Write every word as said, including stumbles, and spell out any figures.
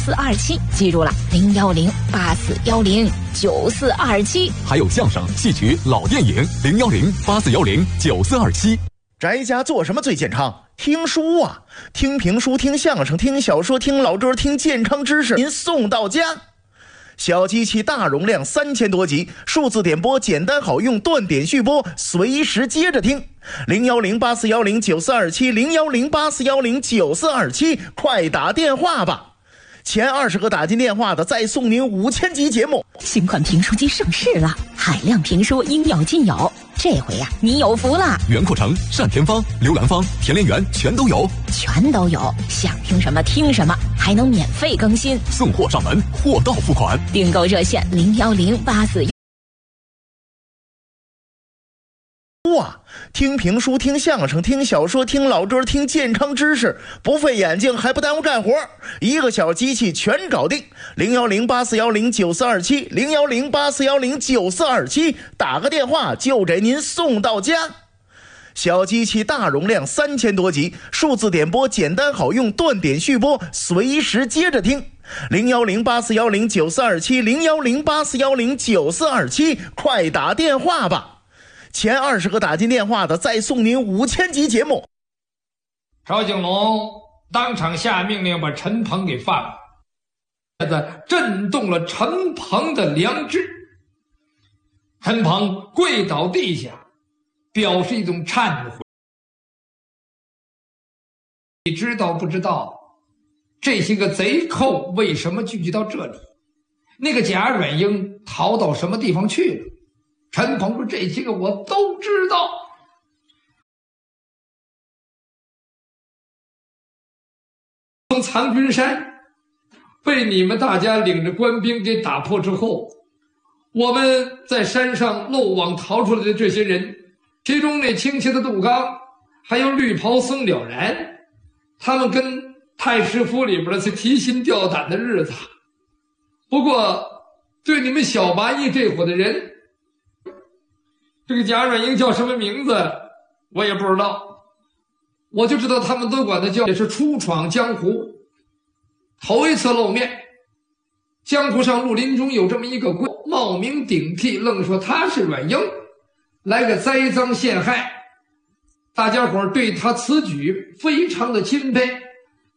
四二七，记住了，零幺零八四幺零九四二七。 还有相声、戏曲、老电影，零幺零八四幺零九四二七。 宅家做什么最健康？听书啊，听评书，听相声，听小说，听老歌，听健康知识，您送到家。小机器大容量，三千多集，数字点播简单好用，断点续播，随时接着听。零幺零八四幺零九四二七，零幺零八四幺零九四二七，快打电话吧！前二十个打进电话的，再送您五千集节目。 新款评书机上市了，海量评书应有尽有。这回呀、啊，你有福了！ 袁阔成、单田芳、刘兰芳、田连元全都有， 全都有，想听什么听什么，还能免费更新， 送货上门，货到付款。 订购热线零幺零八四。 哇，听评书，听相声，听小说，听老歌，听健康知识，不费眼睛还不耽误干活，一个小机器全搞定。零幺零八四幺零九四二七，零幺零八四幺零九四二七，打个电话就给您送到家。小机器大容量，三千多集，数字点播简单好用，断点续播，随时接着听。零幺零八四幺零九四二七，零幺零八四幺零九四二七，快打电话吧！前二十个打进电话的，再送您五千集节目。 赵景龙当场下命令把陈鹏给放了，这子震动了陈鹏的良知。陈鹏跪倒地下，表示一种忏悔。你知道不知道，这些个贼寇为什么聚集到这里？那个贾软英逃到什么地方去了？陈鹏说：“这些个我都知道。”从苍君山被你们大家领着官兵给打破之后，我们在山上漏网逃出来的这些人，其中那青旗的杜刚，还有绿袍僧了然，他们跟太师府里边的是提心吊胆的日子。不过，对你们小蛮夷这伙的人，这个贾软英叫什么名字我也不知道，我就知道他们都管他叫也是初闯江湖，头一次露面。江湖上绿林中有这么一个鬼，冒名顶替，愣说他是软英，来个栽赃陷害，大家伙对他此举非常的钦佩。